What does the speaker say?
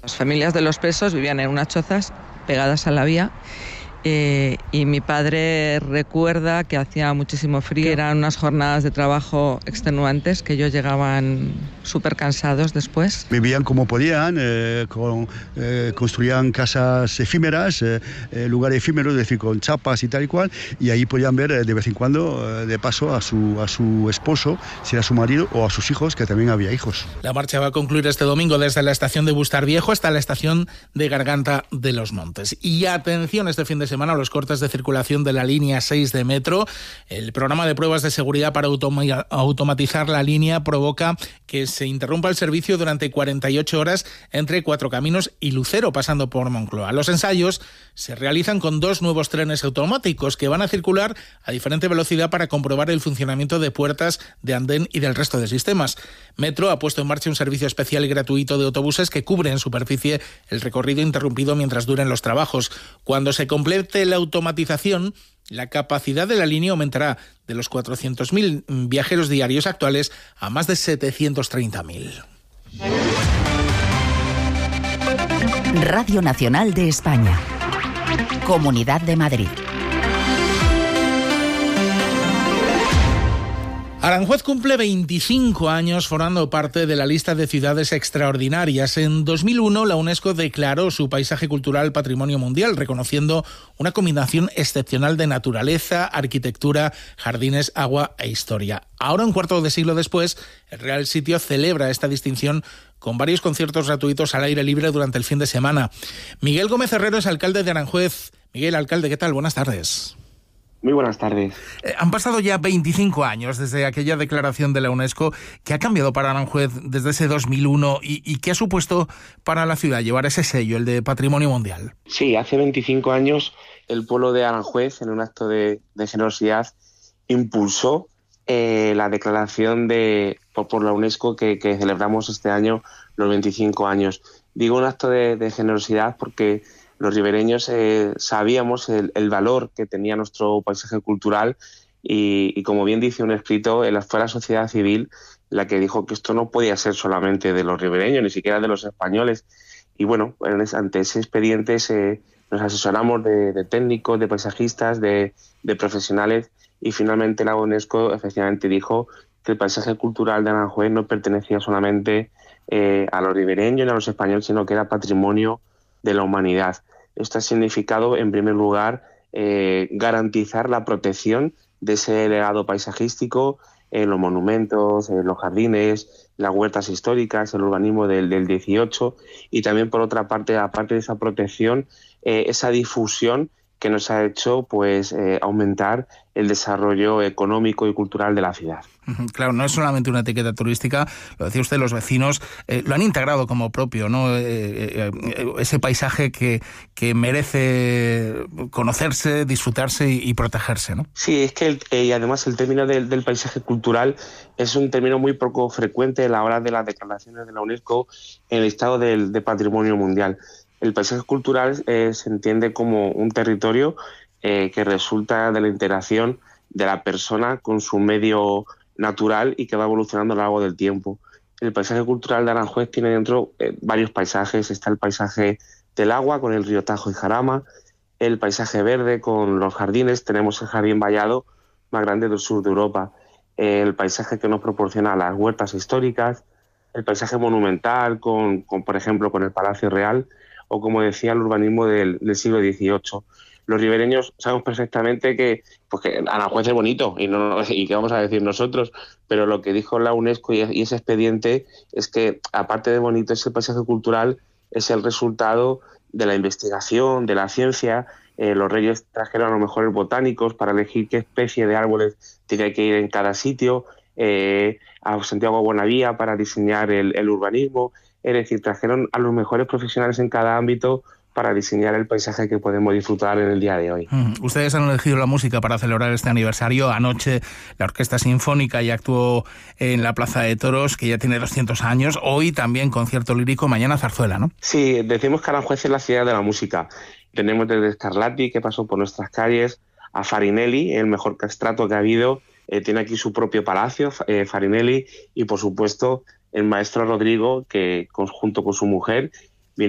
Las familias de los presos vivían en unas chozas pegadas a la vía. Y mi padre recuerda que hacía muchísimo frío, eran unas jornadas de trabajo extenuantes, que ellos llegaban súper cansados después. Vivían como podían, construían casas efímeras, lugares efímeros, es decir, con chapas y tal y cual, y ahí podían ver de vez en cuando, de paso, a su esposo, si era su marido, o a sus hijos, que también había hijos. La marcha va a concluir este domingo desde la estación de Bustar Viejo hasta la estación de Garganta de los Montes. Y atención, este fin de semana los cortes de circulación de la línea 6 de metro. El programa de pruebas de seguridad para automatizar la línea provoca que se interrumpa el servicio durante 48 horas entre Cuatro Caminos y Lucero, pasando por Moncloa. Los ensayos se realizan con 2 nuevos trenes automáticos que van a circular a diferente velocidad para comprobar el funcionamiento de puertas, de andén y del resto de sistemas. Metro ha puesto en marcha un servicio especial y gratuito de autobuses que cubre en superficie el recorrido interrumpido mientras duren los trabajos. Cuando se complete la automatización, la capacidad de la línea aumentará de los 400.000 viajeros diarios actuales a más de 730.000. Radio Nacional de España. Comunidad de Madrid. Aranjuez cumple 25 años formando parte de la lista de ciudades extraordinarias. En 2001 la UNESCO declaró su paisaje cultural Patrimonio Mundial, reconociendo una combinación excepcional de naturaleza, arquitectura, jardines, agua e historia. Ahora, un cuarto de siglo después, el Real Sitio celebra esta distinción con varios conciertos gratuitos al aire libre durante el fin de semana. Miguel Gómez Herrero es alcalde de Aranjuez. Miguel, alcalde, ¿qué tal? Buenas tardes. Muy buenas tardes. Han pasado ya 25 años desde aquella declaración de la UNESCO. ¿Qué ha cambiado para Aranjuez desde ese 2001 y qué ha supuesto para la ciudad llevar ese sello, el de Patrimonio Mundial? Sí, hace 25 años el pueblo de Aranjuez, en un acto de generosidad, impulsó la declaración por la UNESCO que celebramos este año los 25 años. Digo un acto de generosidad porque los ribereños sabíamos el valor que tenía nuestro paisaje cultural y como bien dice un escrito, fue la sociedad civil la que dijo que esto no podía ser solamente de los ribereños, ni siquiera de los españoles. Y bueno, ante ese expediente nos asesoramos de técnicos, de paisajistas, de profesionales y finalmente la UNESCO efectivamente dijo que el paisaje cultural de Aranjuez no pertenecía solamente a los ribereños ni a los españoles, sino que era patrimonio de la humanidad. Esto ha significado, en primer lugar, garantizar la protección de ese legado paisajístico, los monumentos, los jardines, las huertas históricas, el urbanismo del 18 y también, por otra parte, aparte de esa protección, esa difusión que nos ha hecho aumentar el desarrollo económico y cultural de la ciudad. Claro, no es solamente una etiqueta turística, lo decía usted, los vecinos lo han integrado como propio, ¿no? Ese paisaje que merece conocerse, disfrutarse y protegerse, ¿no? Sí, es que y además el término del paisaje cultural es un término muy poco frecuente a la hora de las declaraciones de la UNESCO en el listado de Patrimonio Mundial. El paisaje cultural se entiende como un territorio que resulta de la interacción de la persona con su medio natural y que va evolucionando a lo largo del tiempo. El paisaje cultural de Aranjuez tiene dentro varios paisajes. Está el paisaje del agua con el río Tajo y Jarama, el paisaje verde con los jardines, tenemos el jardín vallado más grande del sur de Europa, el paisaje que nos proporciona las huertas históricas, el paisaje monumental con por ejemplo, con el Palacio Real, o como decía, el urbanismo del siglo XVIII. Los ribereños sabemos perfectamente que Aranjuez es bonito y qué vamos a decir nosotros, pero lo que dijo la UNESCO y ese expediente es que, aparte de bonito, ese paisaje cultural es el resultado de la investigación, de la ciencia. Los reyes trajeron a los mejores botánicos para elegir qué especie de árboles tenía que ir en cada sitio, a Santiago Bonavía para diseñar el urbanismo. Es decir, trajeron a los mejores profesionales en cada ámbito para diseñar el paisaje que podemos disfrutar en el día de hoy. Ustedes han elegido la música para celebrar este aniversario. Anoche la Orquesta Sinfónica ya actuó en la Plaza de Toros, que ya tiene 200 años. Hoy también concierto lírico, mañana zarzuela, ¿no? Sí, decimos que Aranjuez es la ciudad de la música. Tenemos desde Scarlatti, que pasó por nuestras calles, a Farinelli, el mejor castrato que ha habido. Tiene aquí su propio palacio, Farinelli, y por supuesto el maestro Rodrigo, que junto con su mujer